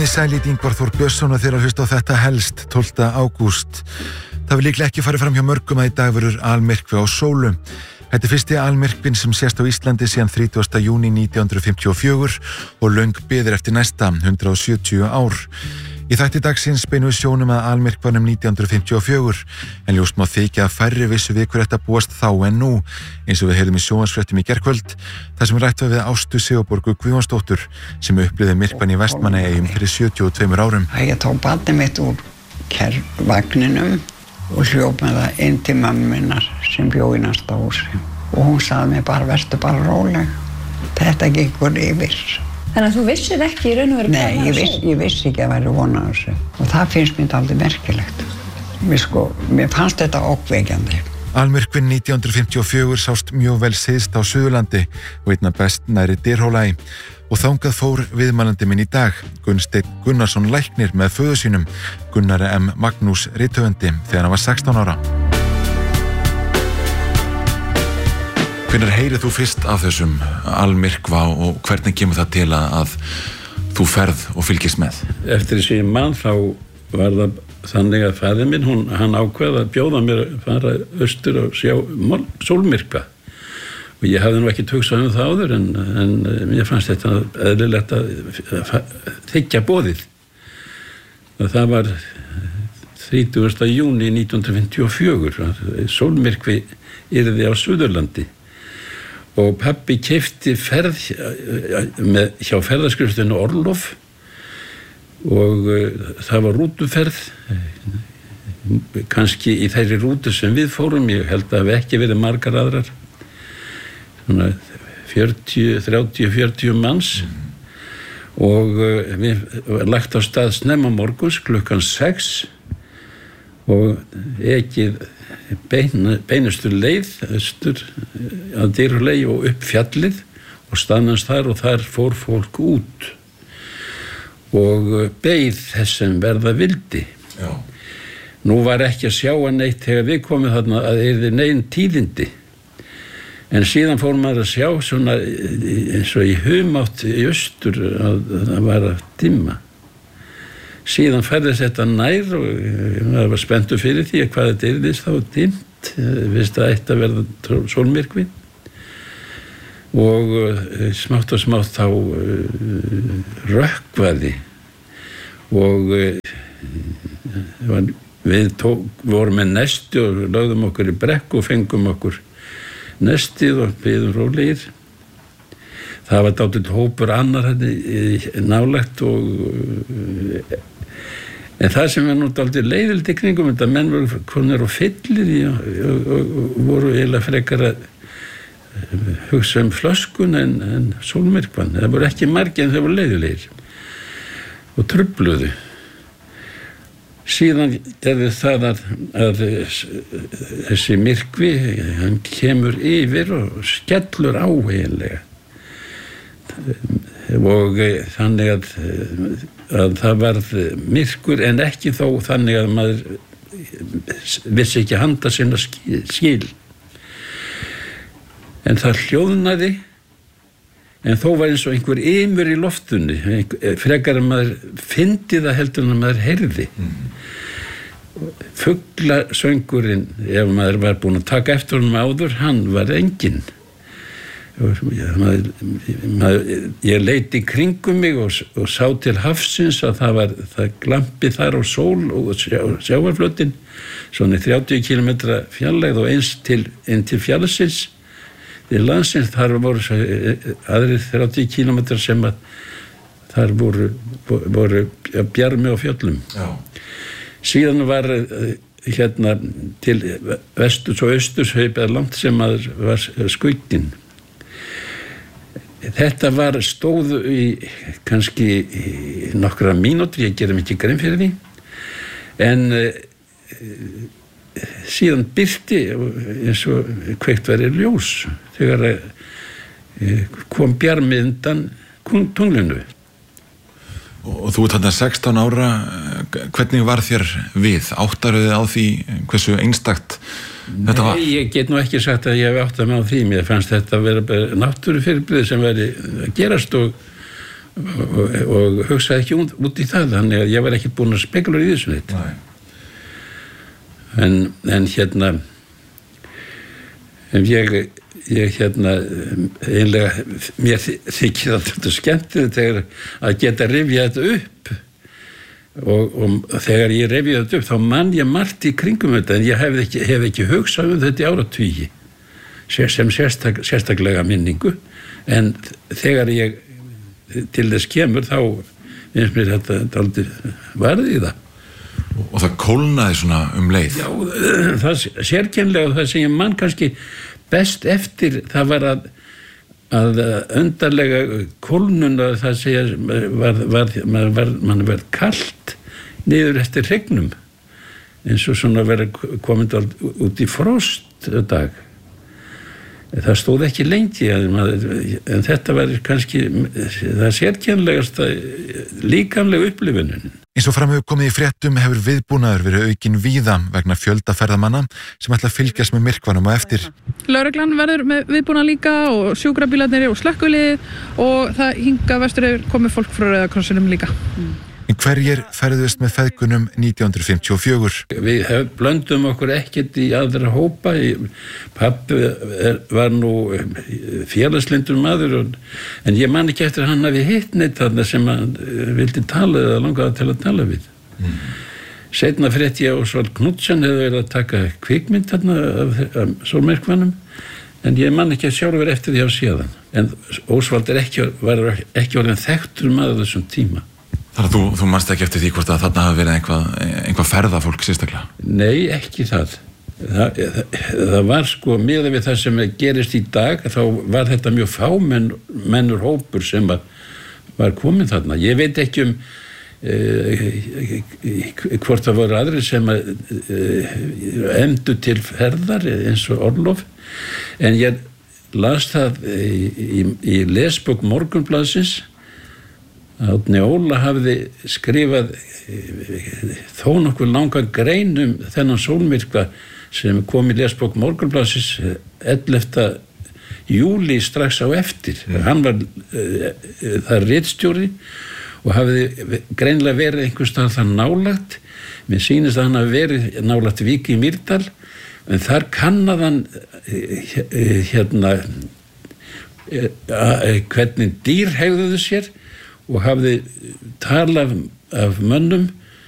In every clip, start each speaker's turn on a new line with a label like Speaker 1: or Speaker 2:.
Speaker 1: Komið sæl Ingvar Þór Björnsson og þeirra hlusta á þetta helst 12. ágúst. Það vil líklega ekki farið fram hjá mörgum að í dag verður almyrkvi á sólu. Þetta fyrsti almyrkvinn sem sést á Íslandi síðan 30. júní 1954 og löng biður eftir næsta 170 ár. Í þætti dagsins beinum við sjónum að almyrkvanum 1954, en ljóst má þykja að færri vissu við hver þetta búast þá en nú, eins og við heyrðum í sjónvarpsfréttum í gærkvöld, þar sem rætt var við Ástu Sigurborgu Guðjónsdóttur, sem upplifði myrkvann í Vestmannaeyjum fyrir 72 árum.
Speaker 2: Ég tók barnið mitt úr vagninum og hljóp með það inn til mömmu minnar sem bjó í næsta húsi. Og hún sagði mér bara, vertu bara róleg, þetta gengur yfir.
Speaker 3: Þannig að þú vissir ekki í raun og veru hvað
Speaker 2: Nei, ég vissi ekki að væri vona á þessu. Og það finnst mér aldrei merkilegt. Mér fannst þetta ókveikjandi.
Speaker 1: Almyrkvinn 1954 sást mjög vel syðst á Suðurlandi og einna best næri Dyrhólaey. Og þangað fór viðmælandi minn í dag, Gunnsteinn Gunnarsson læknir með föður sínum, Gunnari M. Magnús rithöfundi, þegar hann var 16 ára. Hvenær heyrið þú fyrst af þessum almyrkva og hvernig kemur það til að þú ferð og fylgist með?
Speaker 4: Eftir þessi mann þá var það þannig að faðir minn, hann ákvað að bjóða mér að fara austur og sjá sólmyrkva. Og ég hafði nú ekki hugsað það áður en mér fannst þetta eðlilegt að þiggja boðið. Og það var 30. júní 1954, sólmyrkvi yrði á Suðurlandi. Og pabbi keypti ferð hjá ferðaskrifstofunni Orlof og það var rútuferð, kannski í þeirri rútu sem við fórum, ég held að hafi ekki verið margar aðrar, svona 30-40 manns og við var lagt á stað snemma morguns klukkan 6 og ekið beinustu leið austur að Dyrhólaey og upp fjallið og stannast þar og þar fór fólk út og beið þess sem verða vildi. Já. Nú var ekki að sjá að neitt þegar við komum þarna að yrði nein tíðindi en síðan fór maður að sjá svona eins og í humátt í austur að það var að dimma. Síðan færðist þetta nær og maður var spenntur fyrir því að hvað þetta yrðist þá dimmt, viðst að eitt að verða sólmyrkvi og smátt þá rökkvaði og við vorum með nesti og lögðum okkur í brekku og fengum okkur nestið og biðum rólegir. Það var dálítið hópur annar nálægt en það sem var nú dálítið leiðilegt í kringum þetta, menn voru konur og fyllir og voru eiginlega frekar að hugsa flöskun en sólmyrkvann. Það voru ekki margir en þau voru leiðilegir og trufluðu. Síðan gerði það að þessi myrkvi, hann kemur yfir og skellur á eiginlega. Og þannig að það varð myrkur en ekki þó þannig að maður vissi ekki handa sinna skil. En það hljóðnaði en þó var eins og einhver ymur í loftunni, frekar að maður fyndi það heldur en að maður heyrði. Fuglasöngurinn, ef maður var búinn að taka eftir honum áður, hann var enginn. Ég leit í kringum mig og sá til hafsins að það glampi þar á sól og sjávarflötin svona 30 kilometra fjarlægð og inn til fjallsins til landsins. Þar voru aðrir 30 kilometrar sem að þar voru bjarmi á fjöllum. Já. Síðan var hérna til vesturs og austurs eða langt sem að var skautinn. Þetta stóð í kannski nokkra mínútur, ég gerði mikið grein fyrir því, en síðan birti eins og kveikt verið ljós þegar kom bjarmi undan tunglinu.
Speaker 1: Og þú ert þarna 16 ára, hvernig var þér við? Áttarðu þið á því hversu einstakt þetta var?
Speaker 4: Nei, ég get nú ekki sagt að ég hef áttað mig á því. Mér fannst þetta að vera náttúrufyrirbrigði sem væri að gerast og hugsaði ekki út í það, þannig að ég var ekki búin að spekulera í þessu neitt. En ég einlega mér þykir þetta skemmtilegt þegar að geta rifjað þetta upp og þegar ég rifjaði þetta upp þá man ég margt í kringum þetta, en ég hef ekki hugsað þetta í áratugi sem sérstaklega minningu, en þegar ég til þess kemur þá finnst mér þetta aldrei varðið í það.
Speaker 1: Og það kólnaði svona leið.
Speaker 4: Já, það sérkennilega, það sem ég man kannski best eftir, það var að undarlega kólnun, það segja mann var kalt niður eftir hregnum, eins og svona vera komin út í frost dag. Það stóð ekki lengi, en þetta var kannski það sérkennilegasta líkamlega upplifunin.
Speaker 1: Eins og fram hefur komið í fréttum hefur viðbúnaður verið aukinn víða vegna fjölda ferðamanna sem ætla að fylgjast með myrkvanum á eftir.
Speaker 5: Lögreglan verður með viðbúnað líka og sjúkrabílarnir og slökkvilið, og það hingað vestur hefur komið fólk frá Rauða krossinum líka.
Speaker 1: En hverjir ferðuðust með feðgunum 1954?
Speaker 4: Við blöndum okkur ekkert í aðra hópa. Pabbi var nú félagslindur maður, en ég man ekki eftir að hann hafi hitt neitt þarna sem hann vildi tala eða langaði til að tala við. Seinna frétti ég að Ósvald Knudsen hefði verið að taka kvikmynd þarna af sólmyrkvanum, en ég man ekki að sjálfur eftir því á síðan. En Ósvald var ekki orðinn þekktur maður þessum tíma.
Speaker 1: Þar að þú manst ekki eftir því hvort að þarna hafi verið einhvað ferðafólk sérstaklega?
Speaker 4: Nei, ekki það. Það var sko, miðað við það sem gerist í dag, þá var þetta mjög fámennur hópur sem var komin þarna. Ég veit ekki hvort það voru aðrir sem emdu til ferðar eins og orlof, en ég las það í lesbók Morgunblaðsins. Árni Óla hafði skrifað þó nokkuð langan grein þennan sólmyrkva sem kom í lesbók Morgunblaðsins 11. júlí strax á eftir. Hann var það ritstjóri og hafði greinilega verið einhvers staðar þar nálægt. Mér sýnist að hann hafi verið nálægt Vík í Mýrdal, en þar kannaði hann hvernig dýr hegðuðu sér og hafði talað af mönnum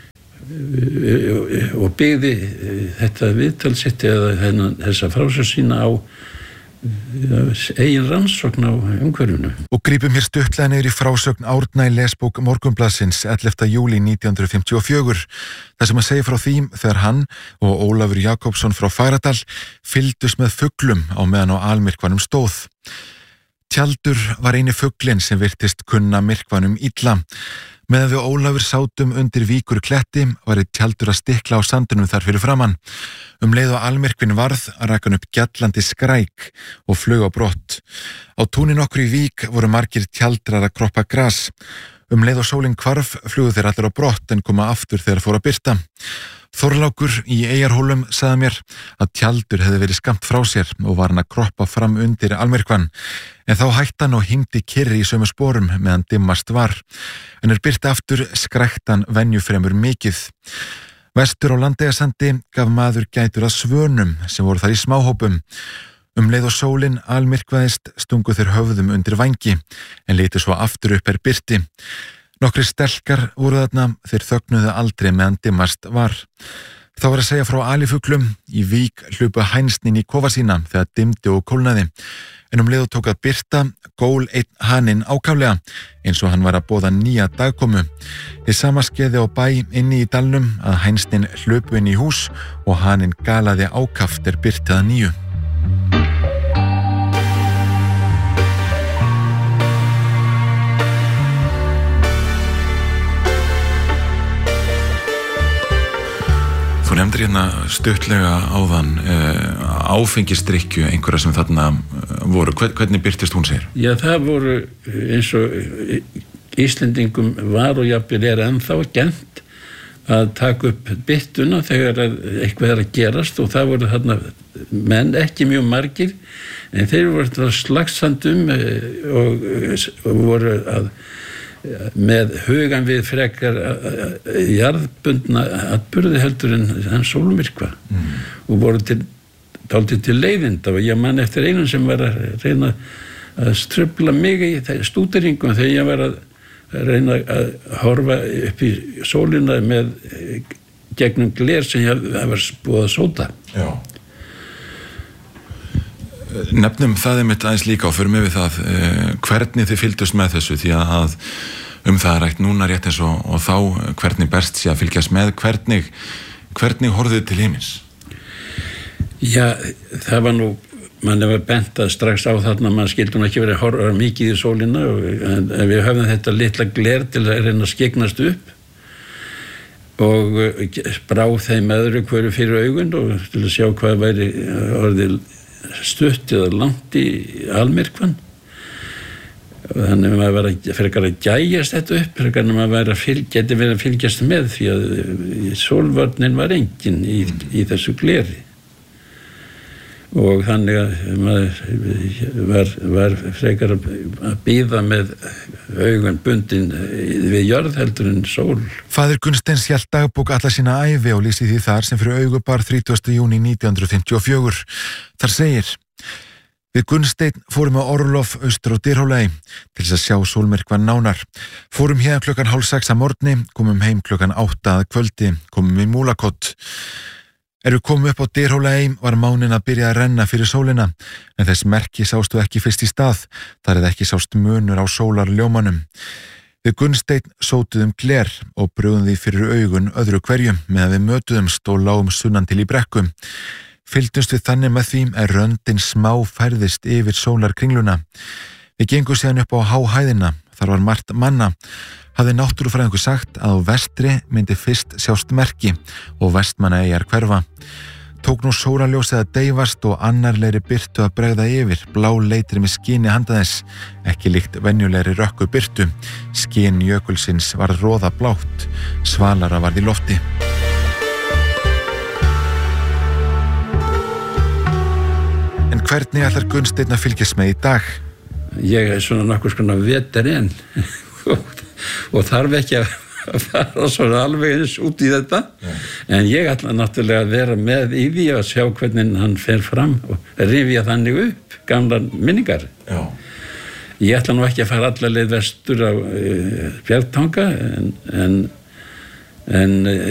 Speaker 4: og byggði þetta viðtalsitt eða þessa frásögn sína á eigin rannsókn á umhverfinu.
Speaker 1: Og grípum hér stuttlega niður í frásögn Árna í lesbók Morgunblaðsins 11. júlí 1954. Það sem að segja frá því þegar hann og Ólafur Jakobsson frá Fagradal fylgdust með fuglum á meðan á almyrkvanum stóð. Tjaldur var eini fuglinn sem virtist kunna myrkvanum illa. Meðan við Ólafur sátum undir Víkur kletti var Tjaldur að stikla á sandunum þar fyrir framann. Leið og almyrkvin varð rak hann upp gjallandi skræk og flög á brott. Á túnin okkur í Vík voru margir tjaldrar að kroppa gras. Leið og sólin hvarf flugu þeir allir á brott en koma aftur þegar fór að birta. Þorlákur í Eyjarhólum sagði mér að Tjaldur hefði verið skammt frá sér og var hann að kroppa fram undir almyrkvann, en þá hætti hann og hímdi kyrri í sömu sporum meðan dimmast var. En birti aftur skrækti hann venjufremur mikið. Vestur á Landeyjasandi gaf maður gætur að svönum sem voru þar í smáhópum. Leið og sólin almyrkvaðist stungu þeir höfðum undir vængi, en litu svo aftur upp birti. Nokkri stelkar voru þarna, þeir þögnuðu aldrei meðan dimmast var. Þá var að segja frá alifuglum, í Vík hlupu hænsnin í kofa sína þegar dimmdi og kólnaði. En leið og tók að birta, gól einn haninn ákaflega, eins og hann var að boða nýja dagkomu. Hið sama skeiði á bæ inni í dalnum að hænsnin hlupu inn í hús og haninn galaði ákaft birti að nýju. Þú nefndir hérna stuttlega áðan áfengisdrykkju einhverja sem þarna voru. Hvernig birtist hún sér?
Speaker 4: Já, það voru eins og Íslendingum var og jafnvel ennþá gert að taka upp byttuna þegar eitthvað að gerast, og það voru þarna menn, ekki mjög margir, en þeir voru slagsandum og voru að með hugan við frekar jarðbundna atburði heldur en sólmyrkva og voru dálítið til leiðinda og ég man eftir einum sem var að reyna að ströfla mig í stúderingum þegar ég var að reyna að horfa upp í sólina með gegnum gler sem ég var búið að sóta.
Speaker 1: Já. Nefnum það einmitt aðeins líka og förum við það hvernig þið fylgdust með þessu því að það rætt núna rétt eins og þá hvernig best sé að fylgjast með hvernig horfðuð til himins?
Speaker 4: Já, það var nú mann var bent að strax á þarna mann skildi ekki verið að horfa mikið í sólina en við höfum þetta litla gler til að reyna að skegnast upp og brá þeim öðru hverju fyrir augun og til að sjá hvað væri orðið stutt eða langt í almyrkvann og þannig að maður var frekar að gæjast þetta upp frekar en maður geti verið að fylgjast með því að sólvörnin var engin í þessu gleri og þannig að maður var frekar að bíða með augun bundin við jörð heldur en sól.
Speaker 1: Faðir Gunnsteins hélt dagbók alla sína ævi og lýsti því þar sem fyrir augu bar 30. júní 1954. Þar segir: Við Gunnsteinn fórum á orlof austur á Dyrhólaey til þess að sjá sólmyrkvann nánar. Fórum hér klukkan 5:30 að morgni, komum heim klukkan 8 að kvöldi, komum í Múlakott. Við komum upp á Dyrhólaey var mánin að byrja að renna fyrir sólina, en þess merki sástu ekki fyrst í stað, þar eða ekki sást munur á sólarljómanum. Við Gunnsteinn sótuðum gler og brugðum því fyrir augun öðru hverjum meðan við mötuðumst og lágum sunnan til í brekku. Fylgdumst við þannig með því að röndin smá færðist yfir sólarkringluna. Við gengum síðan upp á háhæðina, þar var margt manna. Hafði náttúrufræðingur sagt að á vestri myndi fyrst sjást merki og Vestmannaeyjar hverfa. Tók nú sólarljósið að deyfast og annarlegri birtu að bregða yfir, blá leitri með skini handa þess, ekki líkt venjulegri rökku birtu. Skin jökulsins var roða blátt, svalara varð í lofti. En hvernig ætlar Gunnsteinn að fylgjast með í dag?
Speaker 4: Ég svona nokkuð skona veterinn og þarf ekki að fara svona alveg eins út í þetta en ég ætla náttúrulega að vera með í því að sjá hvernig hann fer fram og rifja þannig upp gamlar minningar.
Speaker 1: Já.
Speaker 4: Ég ætla nú ekki að fara alla leið vestur á Bjargtanga en